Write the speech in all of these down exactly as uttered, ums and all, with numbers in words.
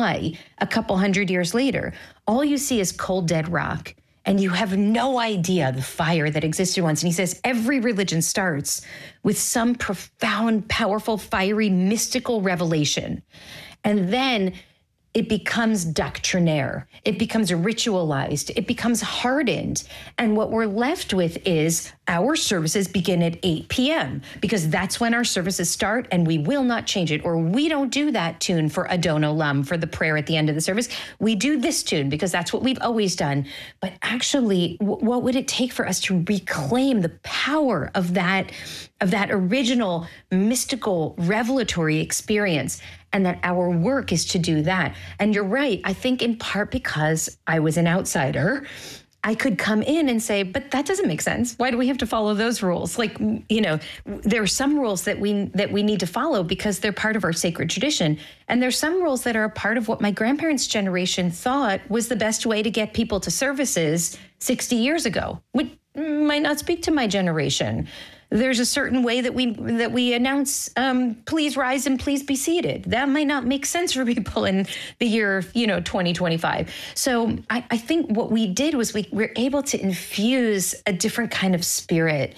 die a couple hundred years later. All you see is cold, dead rock. And you have no idea the fire that existed once. And he says every religion starts with some profound, powerful, fiery, mystical revelation. And then it becomes doctrinaire. It becomes ritualized. It becomes hardened. And what we're left with is our services begin at eight p.m. because that's when our services start, and we will not change it. Or we don't do that tune for Adon Olam, for the prayer at the end of the service. We do this tune because that's what we've always done. But actually, w- what would it take for us to reclaim the power of that, of that original mystical revelatory experience? And that our work is to do that. And you're right. I think in part because I was an outsider, I could come in and say, but that doesn't make sense. Why do we have to follow those rules? Like, you know, there are some rules that we that we need to follow because they're part of our sacred tradition. And there's some rules that are a part of what my grandparents' generation thought was the best way to get people to services sixty years ago, which might not speak to my generation. There's a certain way that we that we announce, um, please rise and please be seated. That might not make sense for people in the year, you know, twenty twenty-five. So I, I think what we did was we were able to infuse a different kind of spirit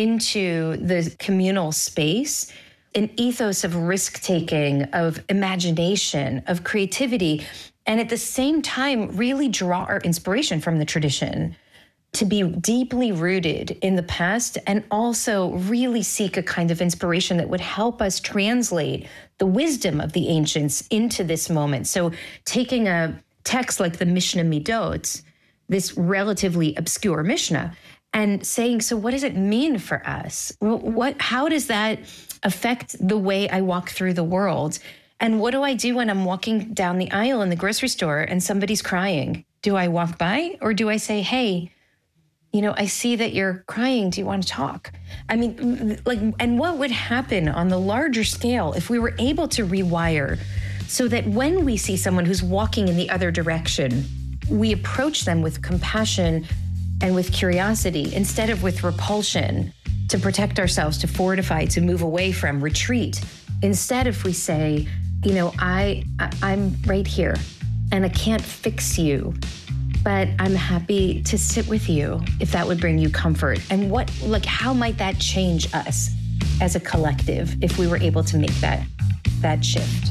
into the communal space, an ethos of risk-taking, of imagination, of creativity, and at the same time, really draw our inspiration from the tradition, to be deeply rooted in the past and also really seek a kind of inspiration that would help us translate the wisdom of the ancients into this moment. So taking a text like the Mishnah Midot, this relatively obscure Mishnah, and saying, so what does it mean for us? What, how does that affect the way I walk through the world? And what do I do when I'm walking down the aisle in the grocery store and somebody's crying? Do I walk by or do I say, hey, you know, I see that you're crying. Do you want to talk? I mean, like, and what would happen on the larger scale if we were able to rewire so that when we see someone who's walking in the other direction, we approach them with compassion and with curiosity instead of with repulsion, to protect ourselves, to fortify, to move away from, retreat. Instead, if we say, you know, I, I I'm right here and I can't fix you, but I'm happy to sit with you if that would bring you comfort. And what, like, how might that change us as a collective if we were able to make that, that shift?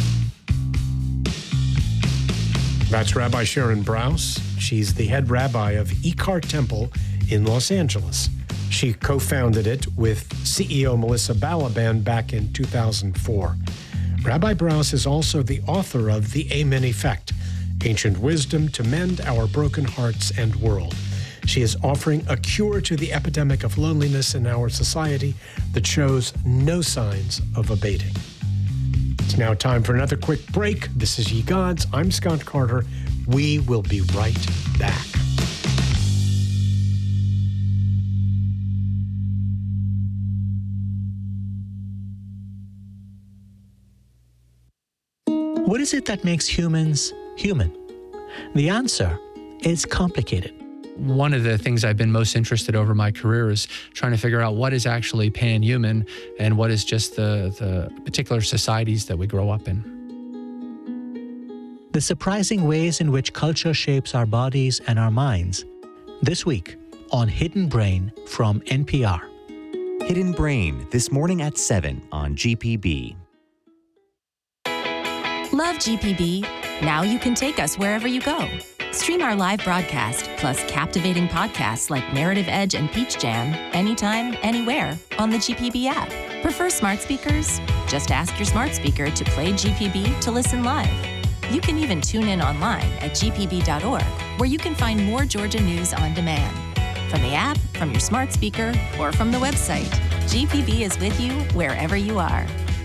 That's Rabbi Sharon Brous. She's the head rabbi of Ikar Temple in Los Angeles. She co-founded it with C E O Melissa Balaban back in two thousand four. Rabbi Brous is also the author of The Amen Effect, Ancient Wisdom to Mend Our Broken Hearts and World. She is offering a cure to the epidemic of loneliness in our society that shows no signs of abating. It's now time for another quick break. This is Ye Gods. I'm Scott Carter. We will be right back. What is it that makes humans human? The answer is complicated. One of the things I've been most interested over my career is trying to figure out what is actually pan-human and what is just the, the particular societies that we grow up in. The surprising ways in which culture shapes our bodies and our minds. This week on Hidden Brain from N P R. Hidden Brain, this morning at seven on G P B. Love G P B? Now you can take us wherever you go. Stream our live broadcast, plus captivating podcasts like Narrative Edge and Peach Jam, anytime, anywhere on the G P B app. Prefer smart speakers? Just ask your smart speaker to play G P B to listen live. You can even tune in online at g p b dot org, where you can find more Georgia news on demand. From the app, from your smart speaker, or from the website, G P B is with you wherever you are.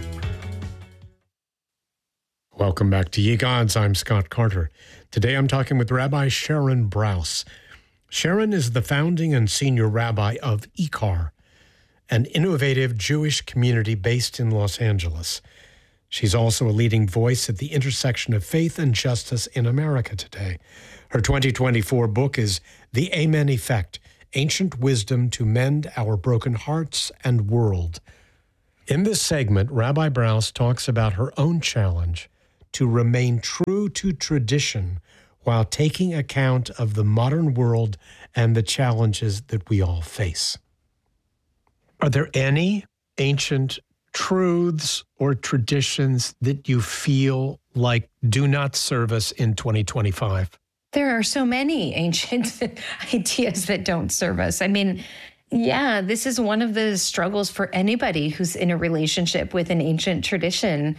Welcome back to Ye Gods. I'm Scott Carter. Today I'm talking with Rabbi Sharon Brous. Sharon is the founding and senior rabbi of Ikar, an innovative Jewish community based in Los Angeles. She's also a leading voice at the intersection of faith and justice in America today. Her twenty twenty-four book is The Amen Effect, Ancient Wisdom to Mend Our Broken Hearts and World. In this segment, Rabbi Brous talks about her own challenge to remain true to tradition while taking account of the modern world and the challenges that we all face. Are there any ancient truths or traditions that you feel like do not serve us in twenty twenty-five? There are so many ancient ideas that don't serve us. I mean, yeah, this is one of the struggles for anybody who's in a relationship with an ancient tradition.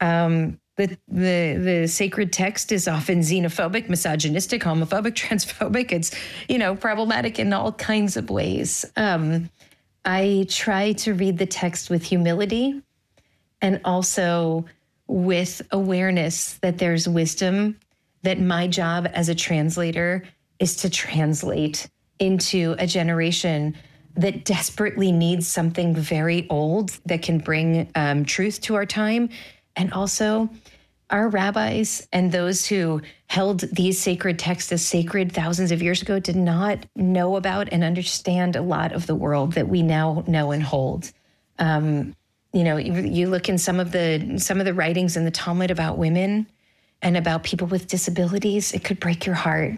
Um, the, the, the sacred text is often xenophobic, misogynistic, homophobic, transphobic. It's, you know, problematic in all kinds of ways. Um, I try to read the text with humility and also with awareness that there's wisdom, that my job as a translator is to translate into a generation that desperately needs something very old that can bring um, truth to our time. And also, our rabbis and those who held these sacred texts as sacred thousands of years ago did not know about and understand a lot of the world that we now know and hold. Um, you know, you, you look in some of the some of the writings in the Talmud about women and about people with disabilities, it could break your heart.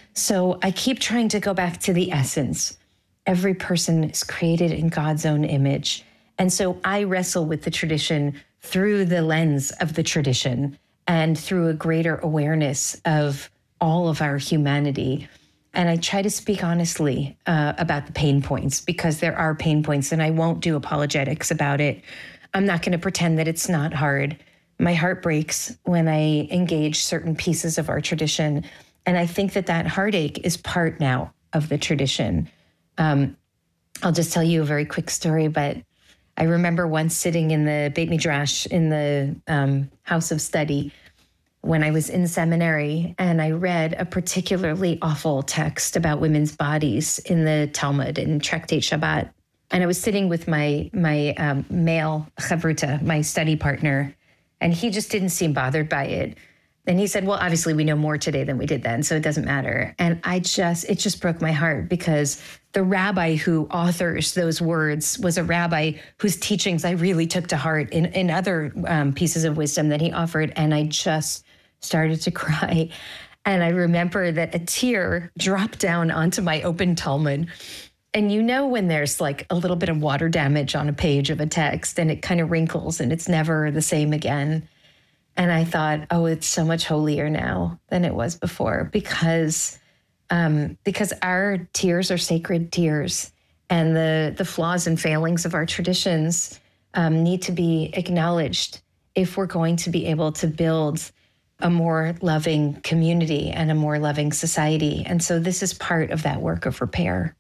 So I keep trying to go back to the essence. Every person is created in God's own image. And so I wrestle with the tradition through the lens of the tradition and through a greater awareness of all of our humanity. And I try to speak honestly uh, about the pain points, because there are pain points, and I won't do apologetics about it. I'm not going to pretend that it's not hard. My heart breaks when I engage certain pieces of our tradition. And I think that that heartache is part now of the tradition. Um, I'll just tell you a very quick story, but I remember once sitting in the Beit Midrash in the um, house of study when I was in seminary, and I read a particularly awful text about women's bodies in the Talmud, in Tractate Shabbat. And I was sitting with my my um, male chavruta, my study partner, and he just didn't seem bothered by it. And he said, well, obviously we know more today than we did then, so it doesn't matter. And I just, it just broke my heart, because the rabbi who authors those words was a rabbi whose teachings I really took to heart in, in other um, pieces of wisdom that he offered. And I just started to cry. And I remember that a tear dropped down onto my open Talmud. And you know when there's like a little bit of water damage on a page of a text and it kind of wrinkles and it's never the same again. And I thought, oh, it's so much holier now than it was before, because um, because our tears are sacred tears, and the, the flaws and failings of our traditions um, need to be acknowledged if we're going to be able to build a more loving community and a more loving society. And so this is part of that work of repair.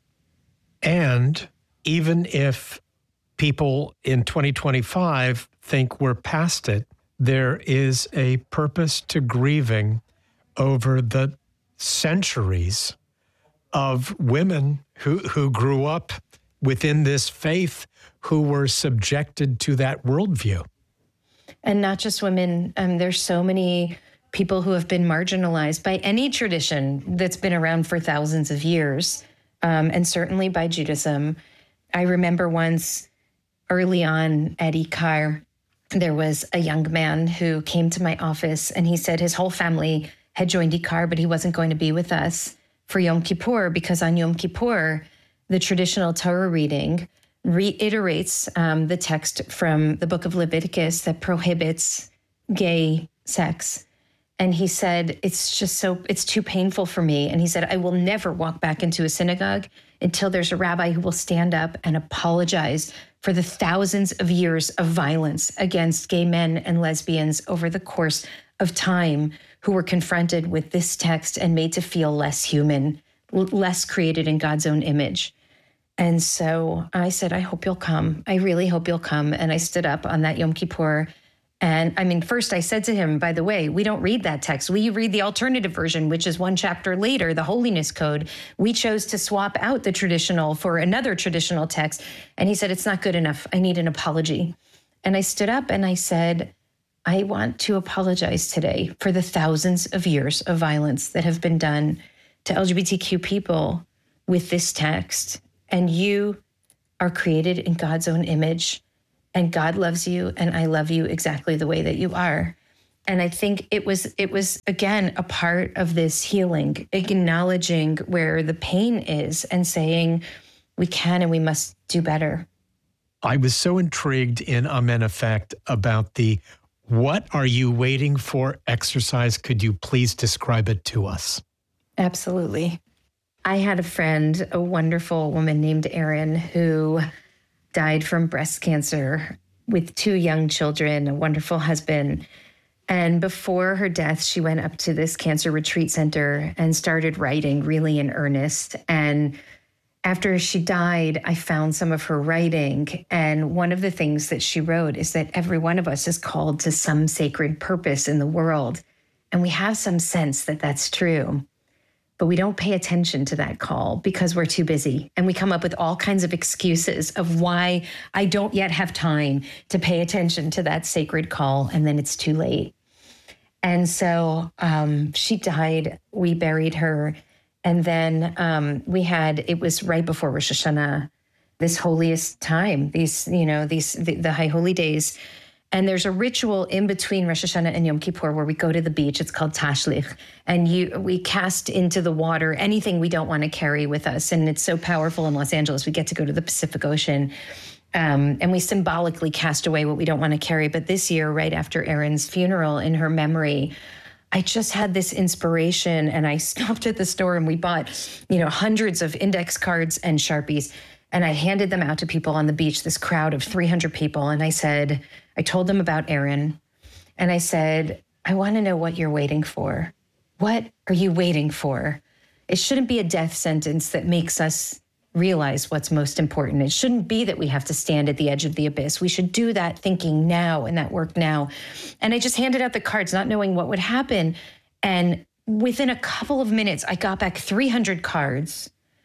And even if people in twenty twenty-five think we're past it, there is a purpose to grieving over the centuries of women who, who grew up within this faith, who were subjected to that worldview. And not just women. Um, there's so many people who have been marginalized by any tradition that's been around for thousands of years, um, and certainly by Judaism. I remember once early on at Ikar, there was a young man who came to my office, and he said his whole family had joined Ikar, but he wasn't going to be with us for Yom Kippur, because on Yom Kippur, the traditional Torah reading reiterates um, the text from the book of Leviticus that prohibits gay sex. And he said, it's just so, it's too painful for me. And he said, I will never walk back into a synagogue until there's a rabbi who will stand up and apologize for the thousands of years of violence against gay men and lesbians over the course of time, who were confronted with this text and made to feel less human, less created in God's own image. And so I said, I hope you'll come. I really hope you'll come. And I stood up on that Yom Kippur. And I mean, first I said to him, by the way, we don't read that text. We read the alternative version, which is one chapter later, the Holiness Code. We chose to swap out the traditional for another traditional text. And he said, it's not good enough. I need an apology. And I stood up and I said, I want to apologize today for the thousands of years of violence that have been done to L G B T Q people with this text. And you are created in God's own image, and God loves you, and I love you exactly the way that you are. And I think it was, it was again, a part of this healing, acknowledging where the pain is and saying, we can and we must do better. I was so intrigued in Amen Effect about the "what are you waiting for" exercise. Could you please describe it to us? Absolutely. I had a friend, a wonderful woman named Erin, who died from breast cancer with two young children, a wonderful husband. And before her death, she went up to this cancer retreat center and started writing really in earnest. And after she died, I found some of her writing. And one of the things that she wrote is that every one of us is called to some sacred purpose in the world. And we have some sense that that's true. But we don't pay attention to that call because we're too busy. And we come up with all kinds of excuses of why I don't yet have time to pay attention to that sacred call. And then it's too late. And so um, she died. We buried her. And then um, we had, it was right before Rosh Hashanah, this holiest time, these, you know, these, the, the high holy days. And there's a ritual in between Rosh Hashanah and Yom Kippur where we go to the beach. It's called Tashlich. And you, we cast into the water anything we don't want to carry with us. And it's so powerful in Los Angeles. We get to go to the Pacific Ocean. Um, and we symbolically cast away what we don't want to carry. But this year, right after Erin's funeral, in her memory, I just had this inspiration, and I stopped at the store and we bought, you know, hundreds of index cards and Sharpies, and I handed them out to people on the beach, this crowd of three hundred people. And I said, I told them about Erin, and I said, I want to know what you're waiting for. What are you waiting for? It shouldn't be a death sentence that makes us realize what's most important. It shouldn't be that we have to stand at the edge of the abyss. We should do that thinking now and that work now. And I just handed out the cards, not knowing what would happen. And within a couple of minutes, I got back three hundred cards.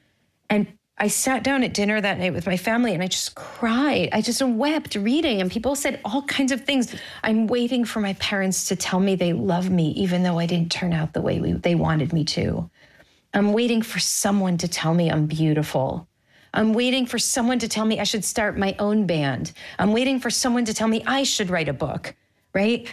And I sat down at dinner that night with my family and I just cried. I just wept reading, and people said all kinds of things. I'm waiting for my parents to tell me they love me, even though I didn't turn out the way we, they wanted me to. I'm waiting for someone to tell me I'm beautiful. I'm waiting for someone to tell me I should start my own band. I'm waiting for someone to tell me I should write a book, right?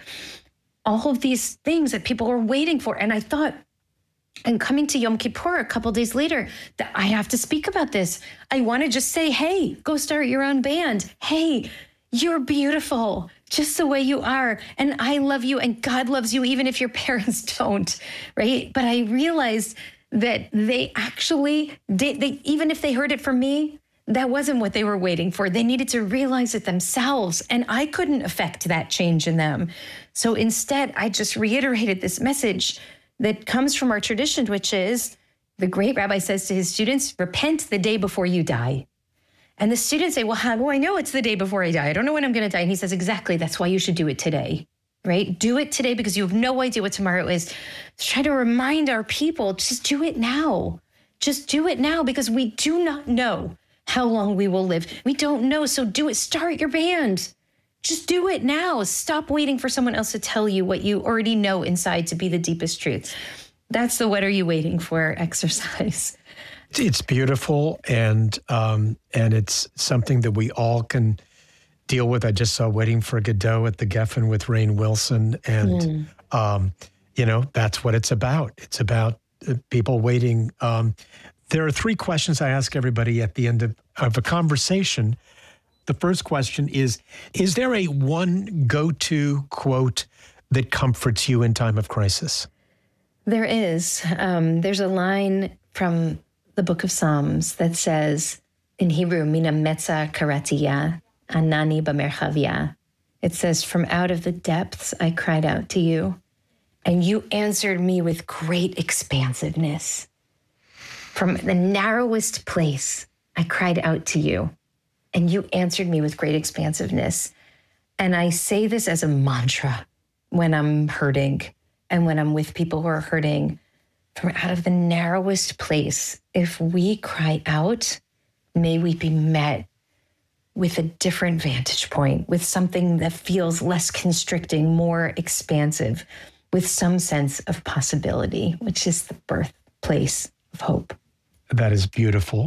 All of these things that people are waiting for. And I thought, and coming to Yom Kippur a couple days later, that I have to speak about this. I want to just say, hey, go start your own band. Hey, you're beautiful just the way you are. And I love you, and God loves you, even if your parents don't, right? But I realized that they actually did, they, even if they heard it from me, that wasn't what they were waiting for. They needed to realize it themselves, and I couldn't affect that change in them. So instead, I just reiterated this message that comes from our tradition, which is the great rabbi says to his students, repent the day before you die. And the students say, well, how do I know it's the day before I die? I don't know when I'm going to die. And he says, exactly, that's why you should do it today. Right? Do it today because you have no idea what tomorrow is. Let's try to remind our people, just do it now. Just do it now because we do not know how long we will live. We don't know. So do it. Start your band. Just do it now. Stop waiting for someone else to tell you what you already know inside to be the deepest truth. That's the what are you waiting for exercise. It's beautiful, and um, and it's something that we all can deal with. I just saw Waiting for Godot at the Geffen with Rainn Wilson. And, mm. um, you know, that's what it's about. It's about uh, people waiting. Um, there are three questions I ask everybody at the end of, of a conversation. The first question is, is there a one go-to quote that comforts you in time of crisis? There is. Um, there's a line from the book of Psalms that says, in Hebrew, Mina Metza Karatiya, Anani Bamerchavia. It says, from out of the depths I cried out to you, and you answered me with great expansiveness. From the narrowest place I cried out to you, and you answered me with great expansiveness. And I say this as a mantra when I'm hurting and when I'm with people who are hurting. From out of the narrowest place, if we cry out, may we be met with a different vantage point, with something that feels less constricting, more expansive, with some sense of possibility, which is the birthplace of hope. That is beautiful.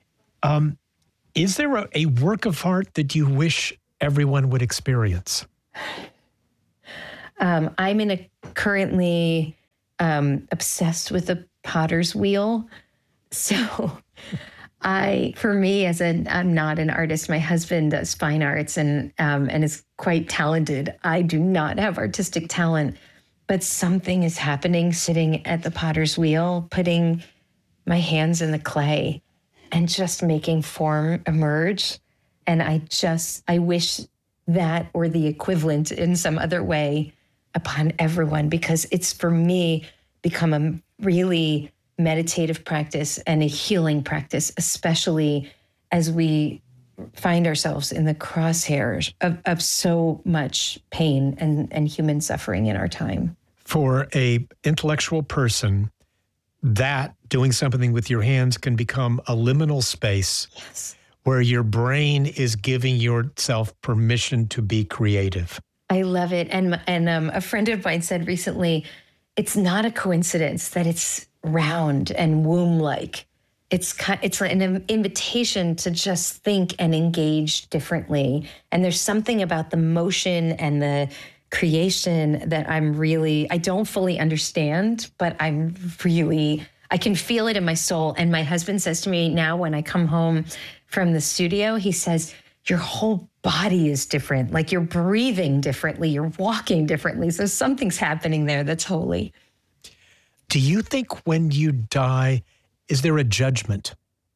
Um, is there a, a work of art that you wish everyone would experience? Um, I'm in a currently um, obsessed with the potter's wheel. So I, for me, as a, I'm not an artist. My husband does fine arts and um, and is quite talented. I do not have artistic talent, but something is happening sitting at the potter's wheel, putting my hands in the clay and just making form emerge. And I just, I wish that or the equivalent in some other way upon everyone, because it's, for me, become a really meditative practice and a healing practice, especially as we find ourselves in the crosshairs of, of so much pain and, and human suffering in our time. For a intellectual person, that doing something with your hands can become a liminal space. Yes. Where your brain is giving yourself permission to be creative. I love it. And and um, a friend of mine said recently, it's not a coincidence that it's round and womb-like. It's it's an invitation to just think and engage differently. And there's something about the motion and the creation that I'm really, I don't fully understand, but I'm really, I can feel it in my soul. And my husband says to me now when I come home from the studio, he says, your whole body is different. Like you're breathing differently, you're walking differently. So something's happening there that's holy. Do you think when you die, is there a judgment?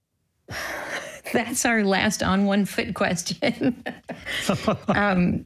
That's our last on one foot question. um,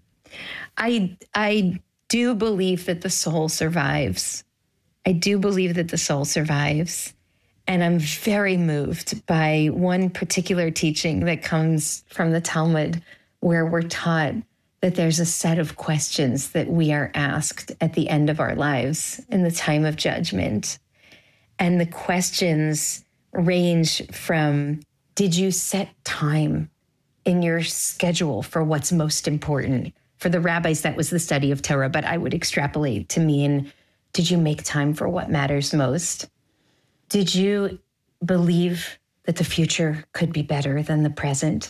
I I do believe that the soul survives. I do believe that the soul survives. And I'm very moved by one particular teaching that comes from the Talmud, where we're taught that there's a set of questions that we are asked at the end of our lives in the time of judgment. And the questions range from, did you set time in your schedule for what's most important? For the rabbis, that was the study of Torah, but I would extrapolate to mean, did you make time for what matters most? Did you believe that the future could be better than the present?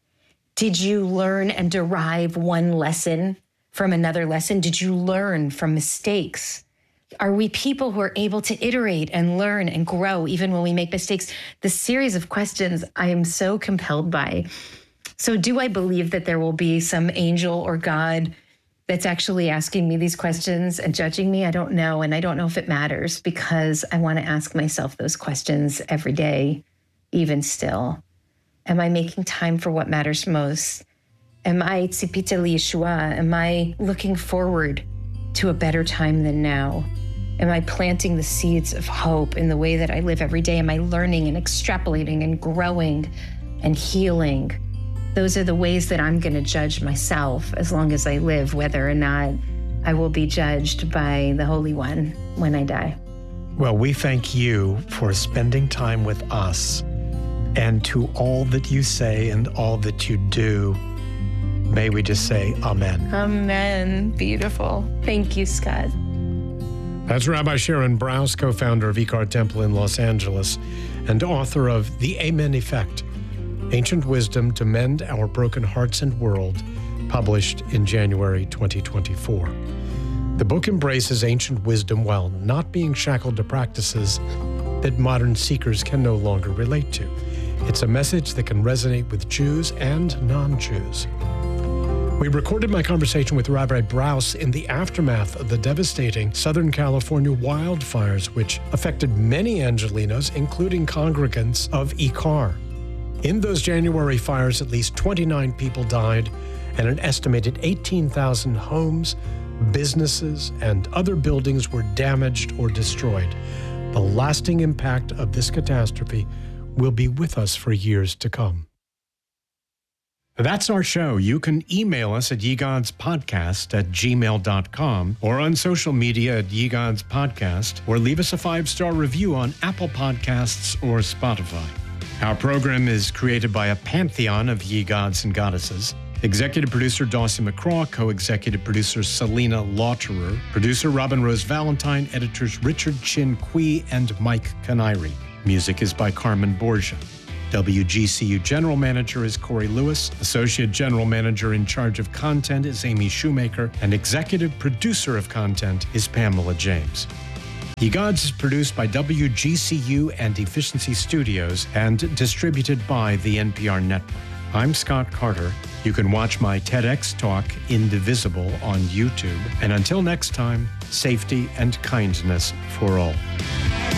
Did you learn and derive one lesson from another lesson? Did you learn from mistakes? Are we people who are able to iterate and learn and grow even when we make mistakes? The series of questions I am so compelled by. So do I believe that there will be some angel or God that's actually asking me these questions and judging me? I don't know. And I don't know if it matters, because I want to ask myself those questions every day, even still. Am I making time for what matters most? Am I tzipita liyeshua? Am I looking forward to a better time than now? Am I planting the seeds of hope in the way that I live every day? Am I learning and extrapolating and growing and healing? Those are the ways that I'm going to judge myself as long as I live, whether or not I will be judged by the Holy One when I die. Well, we thank you for spending time with us, and to all that you say and all that you do, may we just say amen. Amen. Beautiful. Thank you, Scott. That's Rabbi Sharon Brous, co-founder of Ikar Temple in Los Angeles and author of The Amen Effect, Ancient Wisdom to Mend Our Broken Hearts and World, published in January twenty twenty-four. The book embraces ancient wisdom while not being shackled to practices that modern seekers can no longer relate to. It's a message that can resonate with Jews and non-Jews. We recorded my conversation with Rabbi Brous in the aftermath of the devastating Southern California wildfires, which affected many Angelenos, including congregants of Ikar. In those January fires, at least twenty-nine people died, and an estimated eighteen thousand homes, businesses, and other buildings were damaged or destroyed. The lasting impact of this catastrophe will be with us for years to come. That's our show. You can email us at yegodspodcast at gmail dot com or on social media at Yegods Podcast, or leave us a five-star review on Apple Podcasts or Spotify. Our program is created by a pantheon of ye gods and goddesses. Executive producer Dawson McCraw, co-executive producer Selena Lauterer, producer Robin Rose Valentine, editors Richard Chin Kui and Mike Canary. Music is by Carmen Borgia. W G C U General Manager is Corey Lewis. Associate General Manager in charge of content is Amy Shoemaker. And Executive Producer of Content is Pamela James. Ye Gods is produced by W G C U and Efficiency Studios and distributed by the N P R Network. I'm Scott Carter. You can watch my TEDx talk, Indivisible, on YouTube. And until next time, safety and kindness for all.